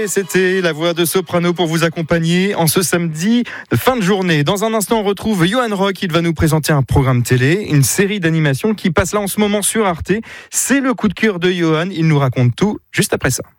Et c'était la voix de Soprano pour vous accompagner en ce samedi de fin de journée. Dans un instant, on retrouve Johan Rock. Il va nous présenter un programme télé, une série d'animation qui passe là en ce moment sur Arte. C'est le coup de cœur de Johan. Il nous raconte tout juste après ça.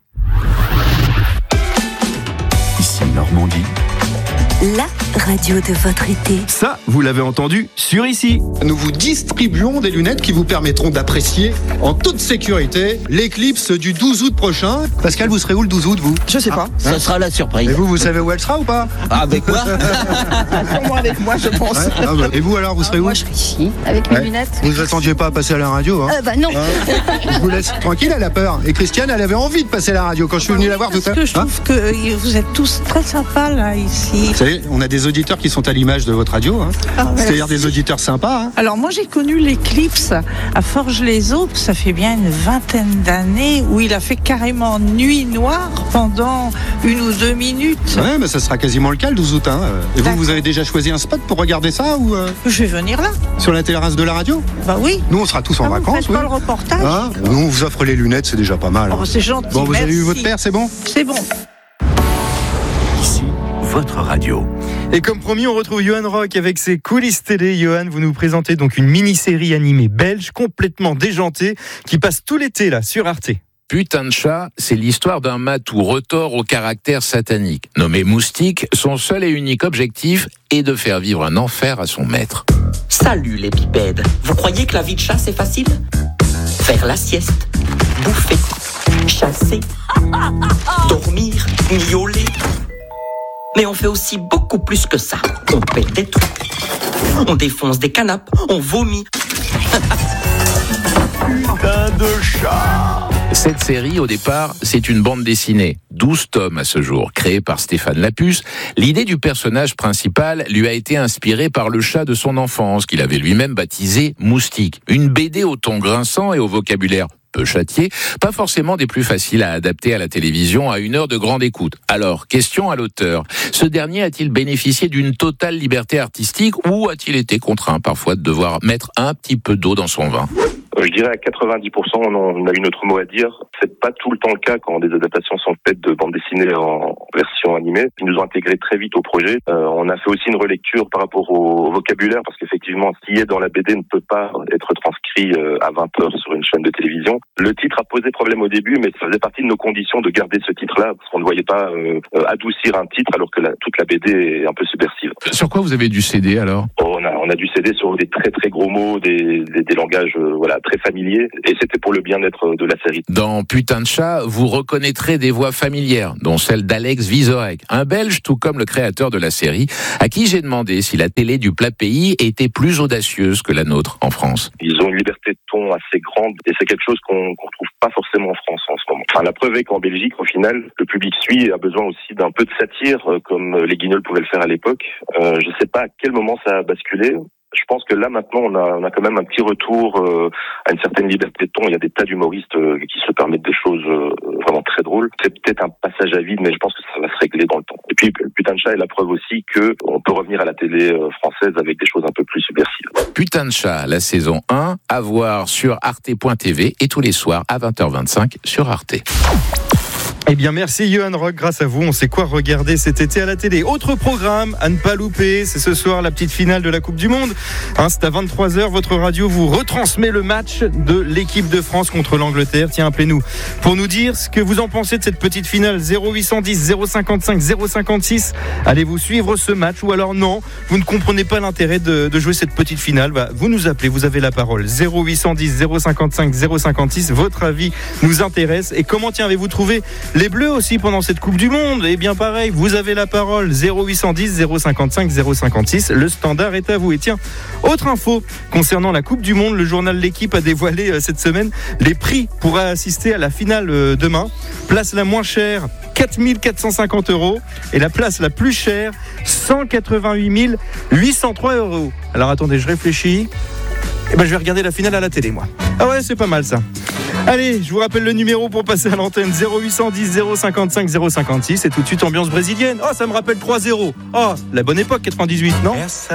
Ici Normandie. La radio de votre été. Ça, vous l'avez entendu sur Ici. Nous vous distribuons des lunettes qui vous permettront d'apprécier en toute sécurité l'éclipse du 12 août prochain. Pascal, vous serez où le 12 août, vous ? Je sais pas. Ça sera la surprise. Et vous savez où elle sera ou pas ? Avec moi Sûrement avec moi, je pense. Ouais. Ah bah. Et vous alors, vous serez où ? Moi, je serai ici, avec mes lunettes. Vous ne vous attendiez pas à passer à la radio, hein ? Non. Je vous laisse tranquille, elle a peur. Et Christiane, elle avait envie de passer à la radio quand je suis venu la voir tout à l'heure. Je trouve que vous êtes tous très sympas, là, ici. Vous savez, on a des auditeurs qui sont à l'image de votre radio, hein. C'est-à-dire des auditeurs sympas. Hein. Alors moi j'ai connu l'éclipse à Forges-les-Eaux, ça fait bien une vingtaine d'années, où il a fait carrément nuit noire pendant 1 ou 2 minutes. Ouais, mais ça sera quasiment le cas le 12 août. Hein. Et vous avez déjà choisi un spot pour regarder ça ou Je vais venir là. Sur la terrasse de la radio ? Bah oui. Nous on sera tous en vacances. Vous faites pas le reportage ? Ah, nous on vous offre les lunettes, c'est déjà pas mal. Oh, c'est gentil. Bon, vous merci. avez eu votre père, c'est bon ? C'est bon. Ici, votre radio. Et comme promis, on retrouve Johan Rock avec ses coulisses télé. Johan, vous nous présentez donc une mini-série animée belge complètement déjantée qui passe tout l'été là sur Arte. Putain de chat, c'est l'histoire d'un matou retors au caractère satanique. Nommé Moustique, son seul et unique objectif est de faire vivre un enfer à son maître. Salut les bipèdes. Vous croyez que la vie de chat c'est facile ? Faire la sieste, bouffer, chasser, dormir, miauler. Mais on fait aussi beaucoup plus que ça. On pète des trucs, on défonce des canapes, on vomit. Putain de chat. Cette série, au départ, c'est une bande dessinée, 12 tomes à ce jour, créée par Stéphane Lapuce. L'idée du personnage principal lui a été inspirée par le chat de son enfance, qu'il avait lui-même baptisé Moustique. Une BD au ton grinçant et au vocabulaire peu châtié, pas forcément des plus faciles à adapter à la télévision à 1 heure de grande écoute. Alors, question à l'auteur. Ce dernier a-t-il bénéficié d'une totale liberté artistique ou a-t-il été contraint parfois de devoir mettre un petit peu d'eau dans son vin ? Je dirais à 90%, on a eu notre mot à dire. C'est pas tout le temps le cas quand des adaptations sont faites de bandes dessinées en version animée. Ils nous ont intégrés très vite au projet. On a fait aussi une relecture par rapport au vocabulaire parce qu'effectivement, ce qui est dans la BD ne peut pas être transcrit à 20h sur une chaîne de télévision. Le titre a posé problème au début, mais ça faisait partie de nos conditions de garder ce titre-là parce qu'on ne voyait pas adoucir un titre alors que toute la BD est un peu subversive. Sur quoi vous avez dû céder alors ? On a dû céder sur des très très gros mots, des langages très familiers, et c'était pour le bien-être de la série. Dans Putain de chat, vous reconnaîtrez des voix familières, dont celle d'Alex Vizorek, un Belge tout comme le créateur de la série, à qui j'ai demandé si la télé du plat pays était plus audacieuse que la nôtre en France. Ils ont une liberté de ton assez grande, et c'est quelque chose qu'on retrouve pas forcément en France en ce moment. Enfin, la preuve est qu'en Belgique, au final, le public suit et a besoin aussi d'un peu de satire, comme les Guignols pouvaient le faire à l'époque. Je sais pas à quel moment ça a basculé. Je pense que là, maintenant, on a quand même un petit retour à une certaine liberté de ton. Il y a des tas d'humoristes qui se permettent des choses vraiment très drôles. C'est peut-être un passage à vide, mais je pense que ça va se régler dans le temps. Et puis, Putain de chat est la preuve aussi qu'on peut revenir à la télé française avec des choses un peu plus subversives. Putain de chat, la saison 1, à voir sur arte.tv et tous les soirs à 20h25 sur Arte. Eh bien, merci Johan Rock. Grâce à vous, on sait quoi regarder cet été à la télé. Autre programme à ne pas louper, c'est ce soir la petite finale de la Coupe du Monde. C'est à 23h, votre radio vous retransmet le match de l'équipe de France contre l'Angleterre. Tiens, appelez-nous pour nous dire ce que vous en pensez de cette petite finale. 0810 055 056. Allez-vous suivre ce match ou alors non, vous ne comprenez pas l'intérêt de jouer cette petite finale. Vous nous appelez, vous avez la parole. 0810 055 056. Votre avis nous intéresse. Et comment avez-vous trouvé les Bleus aussi pendant cette Coupe du Monde? Eh bien pareil, vous avez la parole. 0810 055 056. Le standard est à vous. Et tiens, autre info concernant la Coupe du Monde, le journal L'Équipe a dévoilé cette semaine les prix pour assister à la finale demain. Place la moins chère, 4 450 € et la place la plus chère, 188 803 €. Alors attendez, je réfléchis. Je vais regarder la finale à la télé, moi. Ah ouais, c'est pas mal ça. Allez, je vous rappelle le numéro pour passer à l'antenne, 0810 055 056. Et tout de suite, ambiance brésilienne. Oh, ça me rappelle 3-0. Oh, la bonne époque, 98, non ?